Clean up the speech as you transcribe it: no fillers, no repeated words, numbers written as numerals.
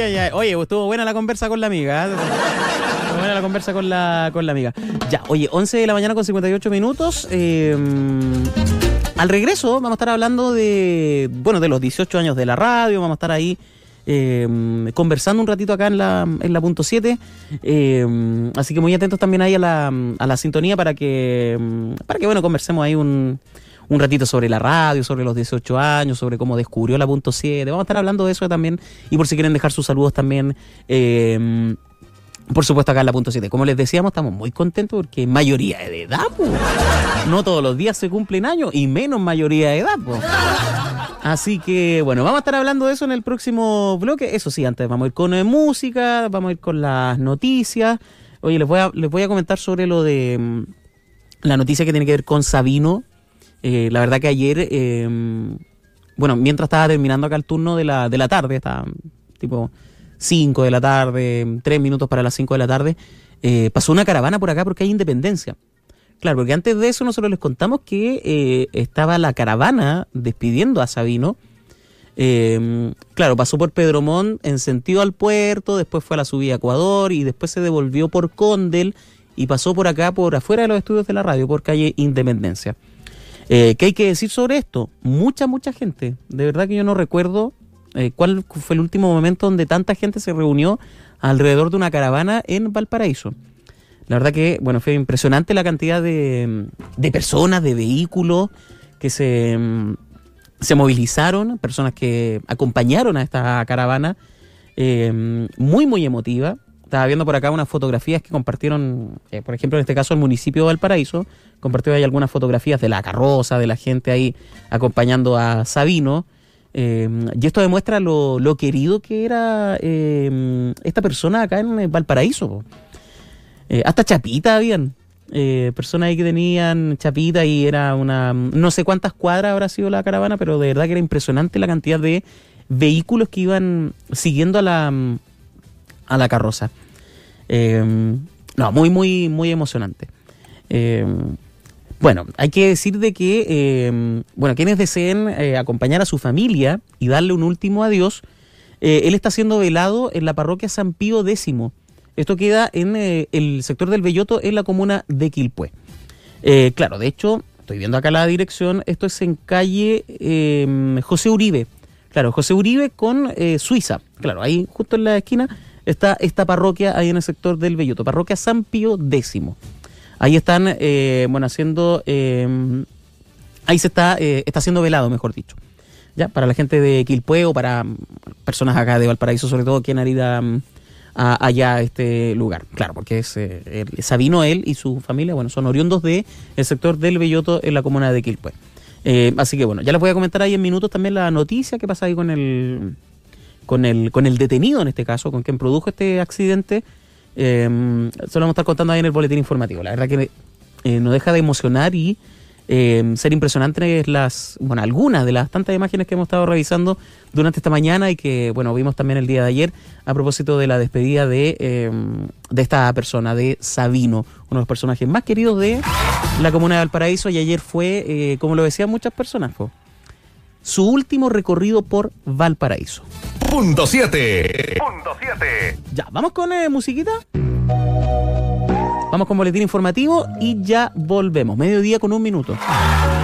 ay, ay. Oye, estuvo buena la conversa con la amiga. Estuvo buena la conversa con la amiga. Ya, oye, 11 de la mañana con 58 minutos. Al regreso vamos a estar hablando de los 18 años de la radio. Vamos a estar ahí conversando un ratito acá en la punto 7. Así que muy atentos también ahí a la sintonía para que bueno, conversemos ahí un ratito sobre la radio, sobre los 18 años, sobre cómo descubrió la punto 7. Vamos a estar hablando de eso también. Y por si quieren dejar sus saludos también, por supuesto acá en la punto 7. Como les decíamos, estamos muy contentos porque mayoría de edad, pues. No todos los días se cumplen años y menos mayoría de edad, pues. Así que, bueno, vamos a estar hablando de eso en el próximo bloque. Eso sí, antes vamos a ir con música, vamos a ir con las noticias. Oye, les voy a comentar sobre lo de la noticia que tiene que ver con Sabino. La verdad que ayer, mientras estaba terminando acá el turno de la tarde, estaba tipo 5 de la tarde, 3 minutos para las 5 de la tarde, pasó una caravana por acá porque hay Independencia. Claro, porque antes de eso nosotros les contamos que estaba la caravana despidiendo a Sabino. Claro, pasó por Pedro Montt en sentido al puerto, después fue a la subida a Ecuador y después se devolvió por Condel y pasó por acá, por afuera de los estudios de la radio, por calle Independencia. ¿Qué hay que decir sobre esto? Mucha gente. De verdad que yo no recuerdo cuál fue el último momento donde tanta gente se reunió alrededor de una caravana en Valparaíso. La verdad que, bueno, fue impresionante la cantidad de personas, de vehículos que se movilizaron, personas que acompañaron a esta caravana, muy emotiva. Estaba viendo por acá unas fotografías que compartieron, por ejemplo, en este caso el municipio de Valparaíso, compartió ahí algunas fotografías de la carroza, de la gente ahí acompañando a Sabino. Y esto demuestra lo querido que era esta persona acá en Valparaíso. Hasta chapita habían. Personas ahí que tenían chapita y era no sé cuántas cuadras habrá sido la caravana, pero de verdad que era impresionante la cantidad de vehículos que iban siguiendo a la carroza. Muy emocionante. Bueno, hay que decir de que, quienes deseen acompañar a su familia y darle un último adiós, él está siendo velado en la parroquia San Pío X. Esto queda en el sector del Belloto, en la comuna de Quilpué. Claro, de hecho, estoy viendo acá la dirección, esto es en calle José Uribe. Claro, José Uribe con Suiza. Claro, ahí justo en la esquina está esta parroquia, ahí en el sector del Belloto, parroquia San Pío X. Ahí están, haciendo... ahí se está siendo velado, mejor dicho. Ya, para la gente de Quilpué o para personas acá de Valparaíso, sobre todo, quien haría allá a este lugar. Claro, porque es Sabino, él y su familia, son oriundos del sector del Belloto en la comuna de Quilpué. Así que ya les voy a comentar ahí en minutos también la noticia que pasa ahí con el detenido, en este caso, con quien produjo este accidente. Se lo vamos a estar contando ahí en el boletín informativo. La verdad que no deja de emocionar y ser impresionantes algunas de las tantas imágenes que hemos estado revisando durante esta mañana y que vimos también el día de ayer a propósito de la despedida de esta persona, de Sabino, uno de los personajes más queridos de la comuna de Valparaíso, y ayer fue, como lo decían muchas personas, su último recorrido por Valparaíso. Punto 7. Ya, vamos con musiquita. Vamos con boletín informativo y ya volvemos. 12:01 PM.